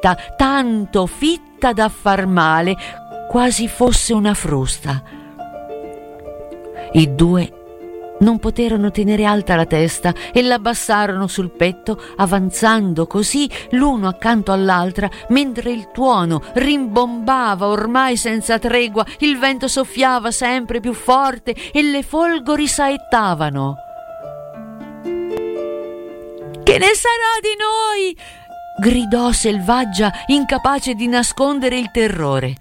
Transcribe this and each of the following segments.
fitta, tanto fitta da far male, quasi fosse una frusta. I due non poterono tenere alta la testa e l'abbassarono sul petto, avanzando così l'uno accanto all'altra, mentre il tuono rimbombava ormai senza tregua, il vento soffiava sempre più forte e le folgori saettavano. «Che ne sarà di noi?» gridò Selvaggia, incapace di nascondere il terrore.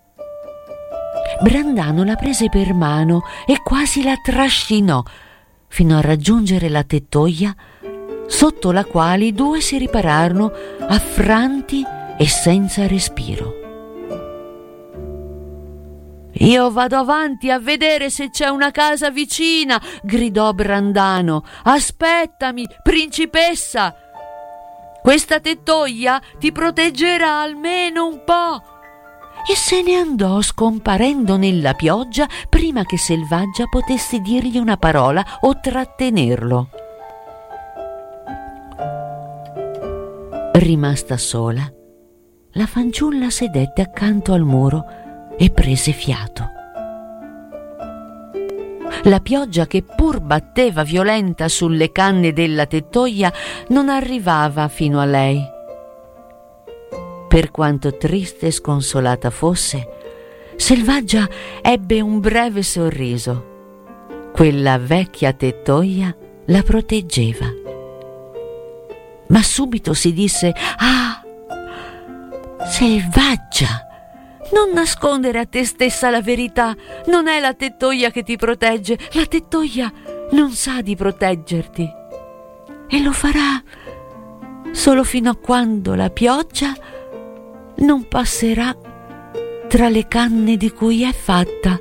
Brandano la prese per mano e quasi la trascinò fino a raggiungere la tettoia, sotto la quale i due si ripararono affranti e senza respiro. «Io vado avanti a vedere se c'è una casa vicina», gridò Brandano. «Aspettami, principessa! Questa tettoia ti proteggerà almeno un po'». E se ne andò, scomparendo nella pioggia prima che Selvaggia potesse dirgli una parola o trattenerlo. Rimasta sola, la fanciulla sedette accanto al muro e prese fiato. La pioggia, che pur batteva violenta sulle canne della tettoia, non arrivava fino a lei. Per quanto triste e sconsolata fosse, Selvaggia ebbe un breve sorriso. Quella vecchia tettoia la proteggeva. Ma subito si disse: «Ah, Selvaggia, non nascondere a te stessa la verità. Non è la tettoia che ti protegge. La tettoia non sa di proteggerti. E lo farà solo fino a quando la pioggia non passerà tra le canne di cui è fatta.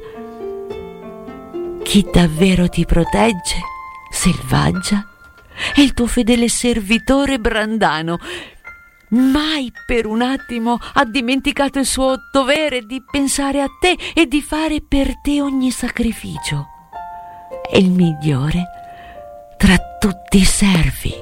Chi davvero ti protegge, Selvaggia, è il tuo fedele servitore Brandano. Mai per un attimo ha dimenticato il suo dovere di pensare a te e di fare per te ogni sacrificio. È il migliore tra tutti i servi».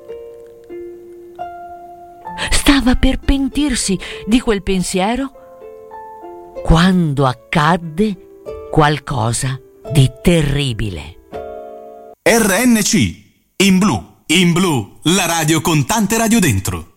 Stava per pentirsi di quel pensiero quando accadde qualcosa di terribile. RNC, in blu, la radio con tante radio dentro.